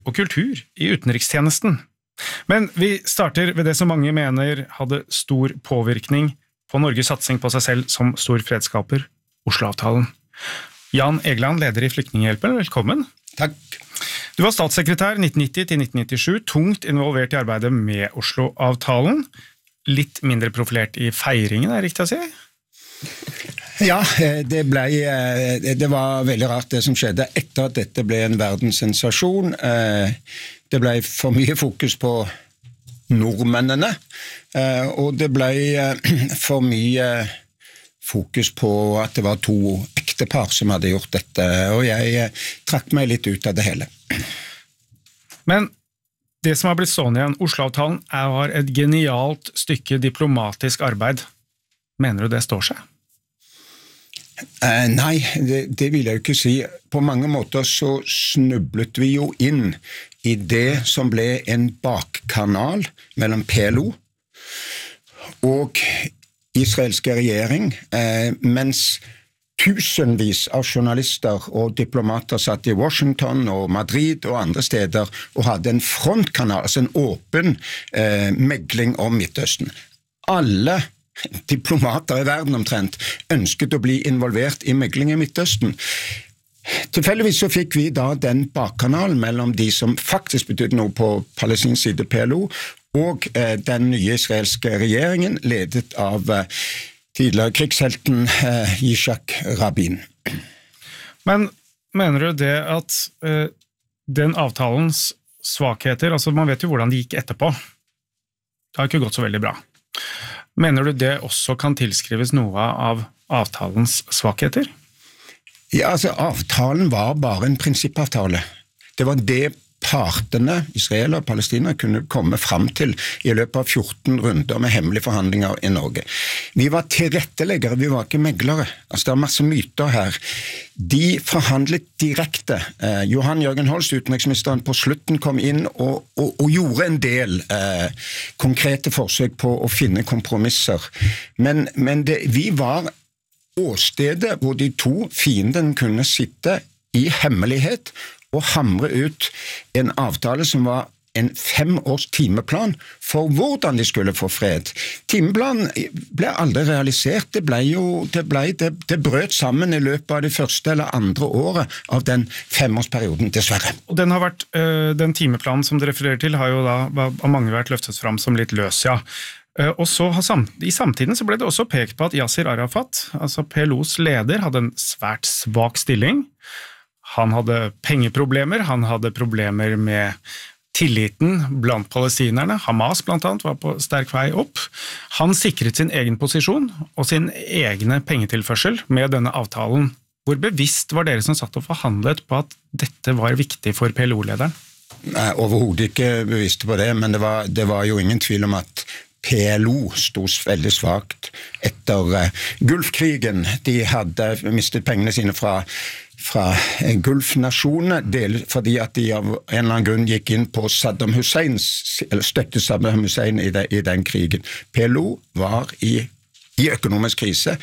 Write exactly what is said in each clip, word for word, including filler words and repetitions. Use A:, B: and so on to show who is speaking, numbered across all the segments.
A: og kultur i utenrikstjenesten. Men vi starter ved det som mange mener hadde stor påvirkning på Norges satsing på seg selv som stor fredsskaper, Oslo-avtalen. Jan Egeland, leder i Flyktninghjelpen, velkommen.
B: Takk.
A: Du var statssekretær nitten nitti til nitten nittisju, tungt involvert i arbeidet med Oslo-avtalen. Litt mindre profilert i feiringen, er det riktig å si?
B: Ja, det, ble, det var veldig rart det som skjedde etter at dette ble en verdenssensasjon. Det ble for mye fokus på nordmennene, og det ble for mye fokus på at det var to ektepar som hadde gjort dette, og jeg trakk meg litt ut av det hele.
A: Men det som har blitt stående igjen, Oslo-avtalen var et genialt stykke diplomatisk arbeid. Mener du det står seg?
B: Eh, nei, det, det vil jeg jo ikke si. På mange måter så snublet vi jo inn i det som ble en bakkanal mellom P L O og israelske regjering, eh, mens tusenvis av journalister og diplomater satt i Washington og Madrid og andre steder og hadde en frontkanal, altså en åpen eh, megling om Midtøsten. Alle diplomater i verden omtrent ønsket å bli involvert i megling i Midtøsten. Tilfeldigvis så fikk vi da den bakkanalen mellom de som faktisk betydde noe på palestinsk side P L O og eh, den nye israelske regjeringen ledet av eh, tidligere krigshelten eh, Yitzhak Rabin.
A: Men mener du det at eh, den avtalens svakheter, altså man vet jo hvordan det gikk etterpå, det har ikke gått så veldig bra. Mener du det også kan tilskrives noe av avtalens svakheter?
B: Ja, altså avtalen var bare en prinsippavtale. Det var det partene, Israel og Palestina, kunne komme frem til i løpet av fjorten runder med hemmelige forhandlinger i Norge. Vi var tilretteleggere, vi var ikke meglere. Altså det er masse myter her. De forhandlet direkte. Eh, Johan Jørgen Holst, utenriksministeren, på slutten kom inn og, og, og gjorde en del eh, konkrete forsøk på å finne kompromisser. Men, men det, vi var åstedet hvor de to fienden kunne sitte i hemmelighet og hamre ut en avtale som var en fem års timeplan for hvordan de skulle få fred. Timeplanen ble aldri realisert, det, ble jo, det, ble, det, det brøt sammen i løpet av det første eller andre året av den femårsperioden, dessverre.
A: Og den, har vært, øh, den timeplanen som du refererer til har jo da av mange vært løftet fram som litt løs, ja. Og så har samt, i samtiden så ble det også pekt på at Yasser Arafat, altså P L O's leder, hadde en svært svak stilling. Han hadde pengeproblemer, han hadde problemer med tilliten blant palestinerne. Hamas blant annet var på sterk vei opp. Han sikret sin egen posisjon og sin egne pengetilførsel med denne avtalen. Hvor bevisst var dere som satt og forhandlet på at dette var viktig for P L O-lederen?
B: Nei, overhodet ikke bevisst på det, men det var, det var jo ingen tvil om at P L O stod veldig svagt etter uh, Gulfkrigen. De hadde mistet pengene sine fra fra Gulfnasjonene, del fordi at de av en eller annen grunn gikk inn på Saddam Husseins, eller støttet Saddam Hussein i, de, i den krigen. P L O var i, i økonomisk krise,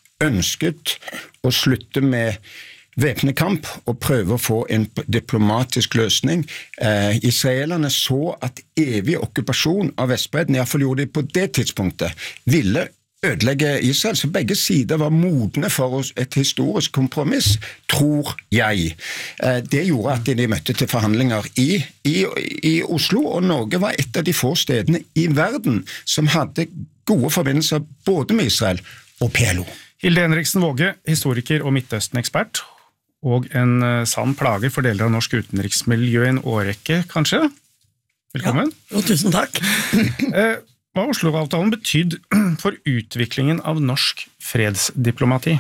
B: ønsket å slutte med væpnet kamp og prøve å få en diplomatisk løsning. Eh, israelerne så at evig okkupasjon av Vestbredden, i hvert fall gjorde de på det tidspunktet, ville ødelegge Israel, så begge sider var modne for et historisk kompromiss, tror jeg. Det gjorde at de møtte til forhandlinger i, i, i Oslo, og Norge var et av de få stedene i verden som hadde gode forbindelser både med Israel og P L O.
A: Hilde Henriksen Våge, historiker og Midtøsten-ekspert, og en sann plager for deler av norsk utenriksmiljø i en årrekke, kanskje? Velkommen.
C: Ja, og tusen takk.
A: Hva har Oslo-avtalen betydd for utviklingen av norsk fredsdiplomati?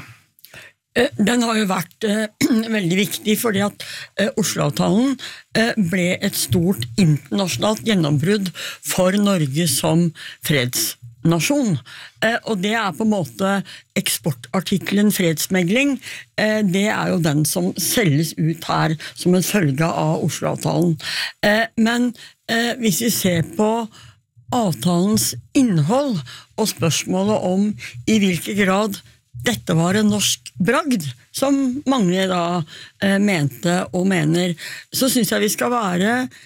C: Den har jo vært eh, veldig viktig fordi at eh, Oslo-avtalen eh, ble et stort internasjonalt gjennombrudd for Norge som fredsnasjon. Eh, og det er på en måte eksportartikelen fredsmegling. Eh, det er jo den som selges ut her som en følge av Oslo-avtalen. Eh, men eh, hvis vi ser på avtalens innhold og spørsmålet om i hvilken grad dette var en norsk bragd, som mange da eh, mente og mener, så synes jeg vi skal være